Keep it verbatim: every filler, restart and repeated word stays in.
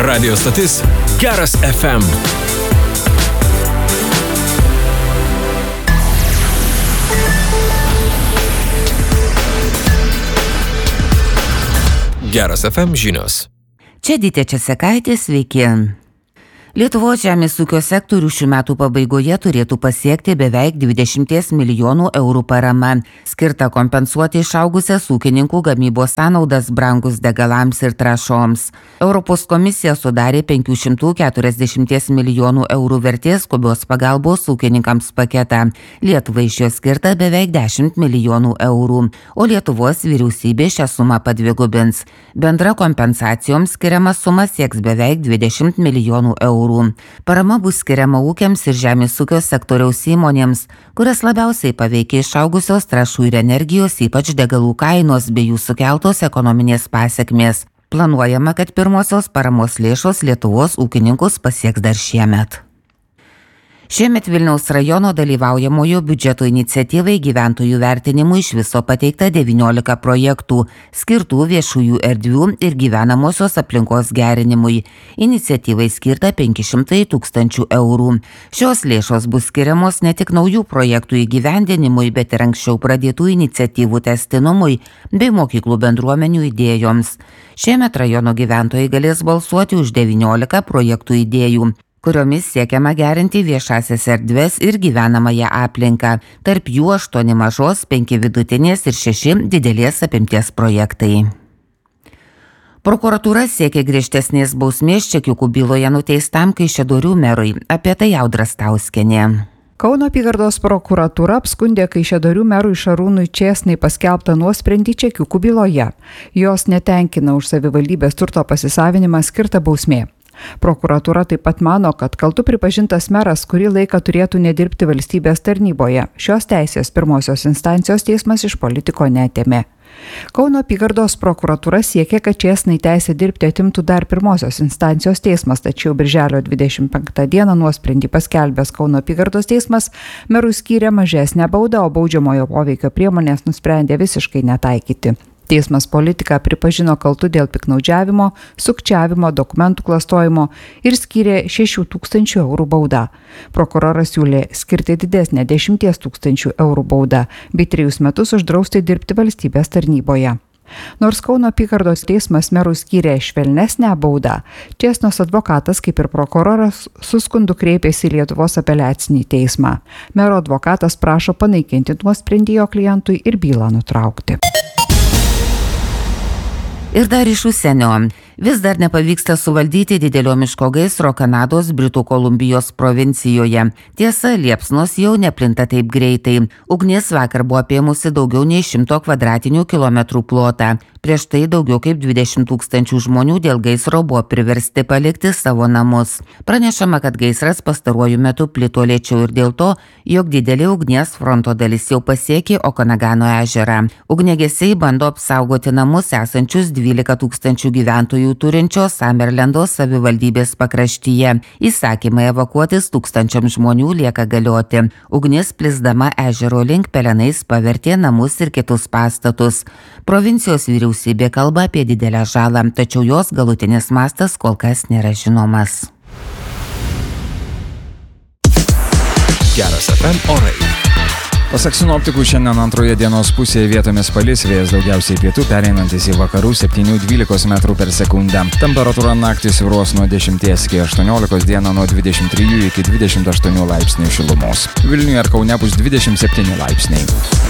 Radio stotis Geras F M. Geras F M žinios. Čia Dytė Česekaitė, sveiki. Lietuvos žemės ūkio sektorių šių metų pabaigoje turėtų pasiekti beveik dvidešimt milijonų eurų parama, skirta kompensuoti išaugusias ūkininkų gamybos sąnaudas brangus degalams ir trąšoms. Europos komisija sudarė penkių šimtų keturiasdešimt milijonų eurų vertės skubios pagalbos ūkininkams paketą. Lietuvai iš jo skirta beveik dešimt milijonų eurų, o Lietuvos vyriausybė šią sumą padvigubins. Bendra kompensacijoms skiriama suma sieks beveik dvidešimt milijonų eurų. Parama bus skiriama ūkiams ir žemės ūkio sektoriaus įmonėms, kurias labiausiai paveikia išaugusios trąšų ir energijos, ypač degalų kainos bei jų sukeltos ekonominės pasekmės. Planuojama, kad pirmosios paramos lėšos Lietuvos ūkininkus pasieks dar šiemet. Šiemet Vilniaus rajono dalyvaujamojo biudžeto iniciatyvai gyventojų vertinimui iš viso pateikta devyniolika projektų, skirtų viešųjų erdvių ir gyvenamosios aplinkos gerinimui. Iniciatyvai skirta penki šimtai tūkstančių eurų. Šios lėšos bus skiriamos ne tik naujų projektų įgyvendinimui, bet ir anksčiau pradėtų iniciatyvų tęstinumui bei mokyklų bendruomenių idėjoms. Šiemet rajono gyventojai galės balsuoti už devyniolika projektų idėjų, kuriomis siekiama gerinti viešasias erdves ir gyvenamąją aplinką. Tarp jų aštuoni mažos, penki vidutinės ir šeši didelės apimties projektai. Prokuratūra siekia griežtesnės bausmės Čekiukų byloje nuteistam Kaišiadorių merui. Apie tai Audra Stauskienė. Kauno apygardos prokuratūra apskundė Kaišiadorių merui Šarūnui Čėsnai paskelbtą nuosprendį Čekiukų byloje. Jos netenkina už savivaldybės turto pasisavinimą skirta bausmė. Prokuratūra taip pat mano, kad kaltu pripažintas meras kurį laiką turėtų nedirbti valstybės tarnyboje. Šios teisės pirmosios instancijos teismas iš politiko neatėmė. Kauno apygardos prokuratūra siekia, kad Čėsnai teisę dirbti atimtų dar pirmosios instancijos teismas, tačiau birželio dvidešimt penktą dieną nuosprendį paskelbęs Kauno apygardos teismas merui skyrė mažesnę baudą, o baudžiamojo poveikio priemonės nusprendė visiškai netaikyti. Teismas politiką pripažino kaltu dėl piknaudžiavimo, sukčiavimo, dokumentų klastojimo ir skyrė šešių tūkstančių eurų baudą. Prokuroras siūlė skirti didesnę dešimties tūkstančių eurų baudą bei trejus metus uždrausti dirbti valstybės tarnyboje. Nors Kauno apygardos teismas merui skyrė švelnesnę baudą, Čėsnos advokatas, kaip ir prokuroras, su skundu kreipėsi į Lietuvos apeliacinį teismą. Mero advokatas prašo panaikinti nuosprendį jo klientui ir bylą nutraukti. Ir dar iš užsienio. Vis dar nepavyksta suvaldyti didelio miško gaisro Kanados Britų Kolumbijos provincijoje. Tiesa, liepsnos jau neplinta taip greitai. Ugnis vakar buvo apėmusi daugiau nei šimto kvadratinių kilometrų plotą. Prieš tai daugiau kaip dvidešimt tūkstančių žmonių dėl gaisro buvo priversti palikti savo namus. Pranešama, kad gaisras pastaruoju metu plito lėčiau ir dėl to, jog didelė ugnies fronto dalis jau pasiekė Okanagano ežerą. Ugniagesiai bando apsaugoti namus esančius dvylika tūkstančių gyventojų turinčios Summerlando savivaldybės pakraštyje. Įsakymai evakuotis tūkstančiams žmonių lieka galioti. Ugnis plisdama ežero link pelenais pavertė namus ir kitus pastatus. Provincijos vyriausybė kalba apie didelę žalą, tačiau jos galutinis mastas kol kas nėra žinomas. Geras F M orai. Pasak sinoptikų, šiandien antroje dienos pusėje vietomis palis, vėjas daugiausiai pietų, pereinantis į vakarų septynių dvylikos metrų per sekundę. Temperatūra naktį svyruos nuo dešimties iki aštuoniolikos, dieną nuo dvidešimt trijų iki dvidešimt aštuonių laipsnių šilumos. Vilniuje ir Kaune bus dvidešimt septyni laipsniai.